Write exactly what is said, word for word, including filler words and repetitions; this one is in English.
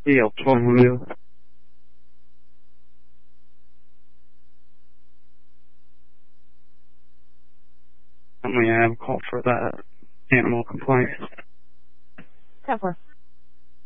Yeah, what's wrong with you? I mean, I have a call for that animal complaint. ten four.